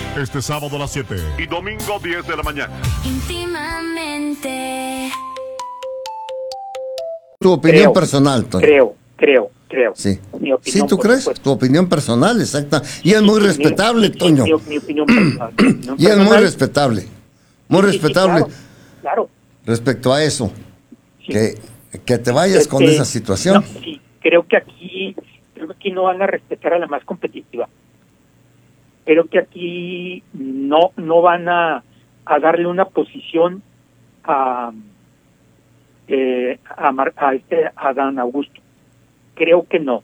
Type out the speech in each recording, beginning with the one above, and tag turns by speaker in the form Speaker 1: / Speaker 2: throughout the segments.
Speaker 1: Este sábado a las 7 y domingo 10 de la mañana.
Speaker 2: Íntimamente.
Speaker 3: Tu opinión personal, Toño.
Speaker 4: Creo.
Speaker 3: Sí.
Speaker 4: Mi opinión,
Speaker 3: ¿Sí, tú crees?
Speaker 4: supuesto.
Speaker 3: Tu opinión personal, exacta. Y es muy respetable, Toño.
Speaker 4: Mi opinión personal.
Speaker 3: Y es muy respetable. Muy respetable.
Speaker 4: Claro.
Speaker 3: Respecto a eso.
Speaker 4: Sí.
Speaker 3: Que te vayas con esa situación.
Speaker 4: No, sí, creo que aquí no van a respetar a la más competitiva. Creo que aquí no van a darle una posición a Dan Augusto. Creo que no.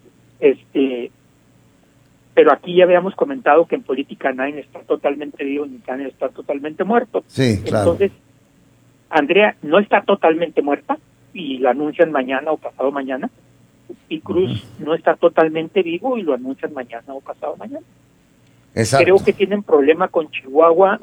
Speaker 4: Pero aquí ya habíamos comentado que en política nadie está totalmente vivo ni nadie está totalmente muerto.
Speaker 3: Sí, claro.
Speaker 4: Entonces, Andrea no está totalmente muerta y la anuncian mañana o pasado mañana, y Cruz no está totalmente vivo y lo anuncian mañana o pasado mañana.
Speaker 3: Exacto.
Speaker 4: Creo que tienen problema con Chihuahua,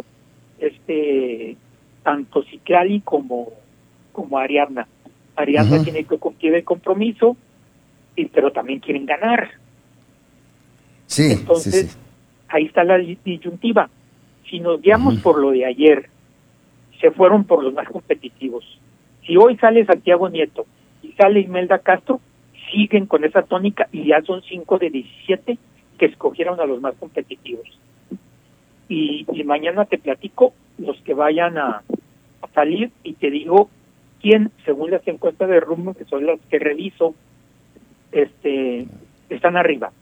Speaker 4: tanto Citlali como Ariadna. Ariadna tiene compromiso, pero también quieren ganar.
Speaker 3: Sí,
Speaker 4: entonces,
Speaker 3: sí.
Speaker 4: Ahí está la disyuntiva. Si nos guiamos por lo de ayer, se fueron por los más competitivos. Si hoy sale Santiago Nieto y sale Imelda Castro, siguen con esa tónica y ya son 5 de 17 que escogieron a los más competitivos. Y mañana te platico los que vayan a salir y te digo quién, según las encuestas de Rumbo, que son las que reviso, están arriba.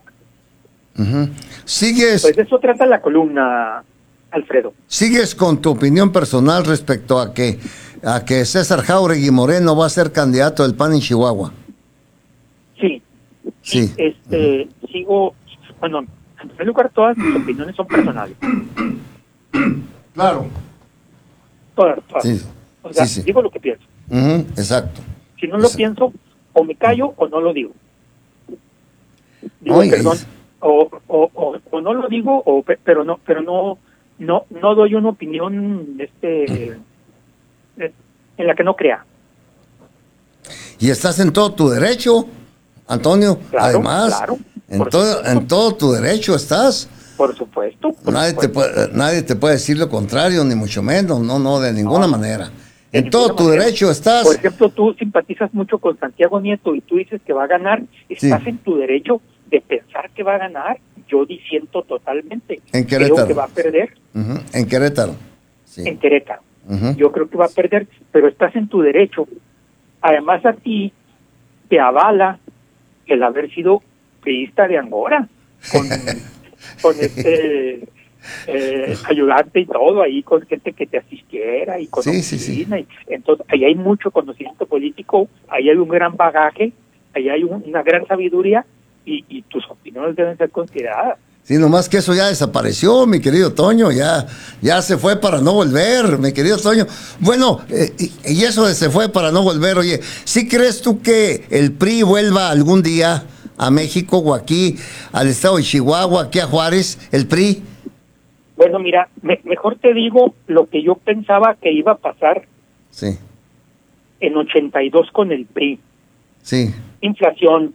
Speaker 3: ¿Sigues?
Speaker 4: Pues de eso trata la columna, Alfredo.
Speaker 3: ¿Sigues con tu opinión personal respecto a que César Jáuregui Moreno va a ser candidato del PAN en Chihuahua?
Speaker 4: Sí.
Speaker 3: Sí.
Speaker 4: Sigo, bueno, en primer lugar, todas mis opiniones son personales.
Speaker 3: Claro.
Speaker 4: Todas.
Speaker 3: Sí.
Speaker 4: O sea,
Speaker 3: Sí.
Speaker 4: digo lo que pienso.
Speaker 3: Exacto.
Speaker 4: Si no lo pienso, o me callo o no lo digo. Digo, perdón, o no lo digo, pero no doy una opinión en la que no crea.
Speaker 3: Y estás en todo tu derecho, Antonio.
Speaker 4: Claro,
Speaker 3: además,
Speaker 4: claro,
Speaker 3: en todo tu derecho estás.
Speaker 4: Por supuesto.
Speaker 3: Nadie te puede decir lo contrario, ni mucho menos, no, de ninguna manera. En todo tu
Speaker 4: manera.
Speaker 3: derecho estás.
Speaker 4: Por ejemplo, tú simpatizas mucho con Santiago Nieto y tú dices que va a ganar. Estás en tu derecho de pensar que va a ganar. Yo disiento totalmente.
Speaker 3: En Querétaro.
Speaker 4: Creo que va a perder.
Speaker 3: En Querétaro. Sí.
Speaker 4: En Querétaro. Yo creo que va a perder, pero estás en tu derecho. Además, a ti te avala el haber sido priista de Angora, con ayudante y todo, ahí con gente que te asistiera y con oficina.
Speaker 3: Sí.
Speaker 4: Y entonces, ahí hay mucho conocimiento político, ahí hay un gran bagaje, ahí hay una gran sabiduría y tus opiniones deben ser consideradas.
Speaker 3: Sí, nomás que eso ya desapareció, mi querido Toño, ya se fue para no volver, mi querido Toño. Bueno, y eso de se fue para no volver, oye, ¿sí crees tú que el PRI vuelva algún día a México o aquí, al estado de Chihuahua, aquí a Juárez, el PRI?
Speaker 4: Bueno, mira, mejor te digo lo que yo pensaba que iba a pasar en 82 con el PRI.
Speaker 3: Sí.
Speaker 4: Inflación,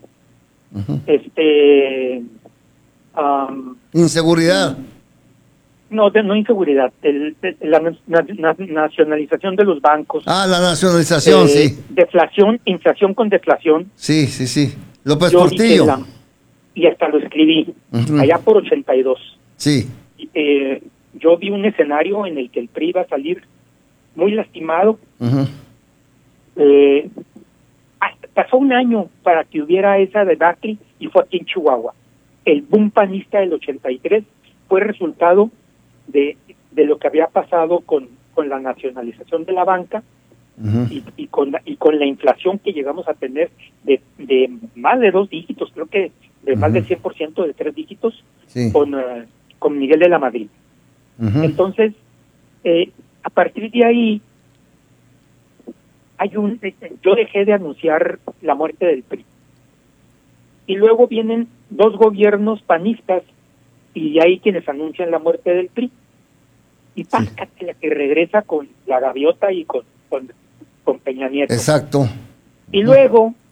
Speaker 3: inseguridad.
Speaker 4: No inseguridad, la nacionalización de los bancos.
Speaker 3: La nacionalización, sí.
Speaker 4: Deflación, inflación con deflación.
Speaker 3: Sí. López Portillo.
Speaker 4: Y hasta lo escribí, allá por 82.
Speaker 3: Sí.
Speaker 4: Yo vi un escenario en el que el PRI iba a salir muy lastimado. Pasó un año para que hubiera esa debacle y fue aquí en Chihuahua. El boom panista del 83 fue resultado de lo que había pasado con la nacionalización de la banca y con la inflación que llegamos a tener de más de 2 dígitos, creo que de más del 100% de 3 dígitos, con Miguel de la Madrid. Entonces, a partir de ahí, yo dejé de anunciar la muerte del PRI. Y luego vienen 2 gobiernos panistas y hay quienes anuncian la muerte del PRI. Y páscate la que regresa con la gaviota y con Peña Nieto.
Speaker 3: Exacto.
Speaker 4: Y luego